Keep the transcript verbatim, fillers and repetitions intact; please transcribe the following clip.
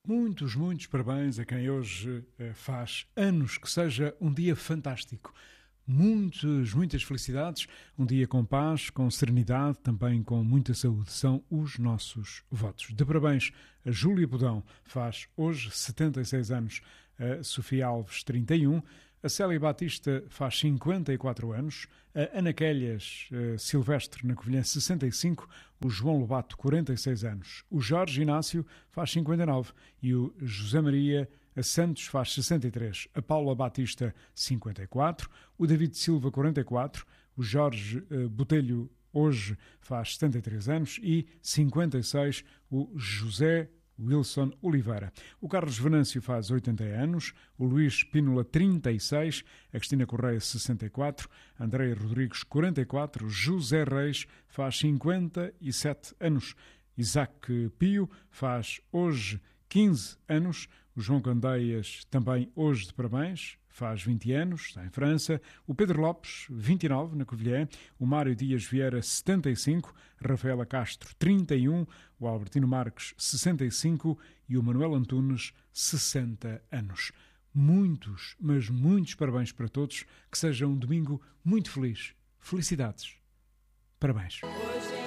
Muitos, muitos parabéns a quem hoje eh, faz anos, que seja um dia fantástico. Muitas, muitas felicidades, um dia com paz, com serenidade, também com muita saúde. São os nossos votos. De parabéns a Júlia Budão, faz hoje setenta e seis anos, a Sofia Alves, trinta e um, a Célia Batista faz cinquenta e quatro anos, a Ana Quelhas a Silvestre na Covilhã, sessenta e cinco, o João Lobato, quarenta e seis anos, o Jorge Inácio faz cinquenta e nove e o José Maria a Santos faz sessenta e três, a Paula Batista, cinquenta e quatro, o David Silva, quarenta e quatro, o Jorge uh, Botelho hoje faz setenta e três anos e cinquenta e seis o José Wilson Oliveira. O Carlos Venâncio faz oitenta anos, o Luís Pínola, trinta e seis, a Cristina Correia, sessenta e quatro, a Andreia Rodrigues, quarenta e quatro, José Reis faz cinquenta e sete anos, Isaac Pio faz hoje quinze anos, o João Candeias também hoje de parabéns, faz vinte anos, está em França, o Pedro Lopes, vinte e nove, na Covilhã, o Mário Dias Vieira, setenta e cinco, Rafaela Castro, trinta e um, o Albertino Marques, sessenta e cinco e o Manuel Antunes, sessenta anos. Muitos, mas muitos parabéns para todos, que seja um domingo muito feliz. Felicidades. Parabéns.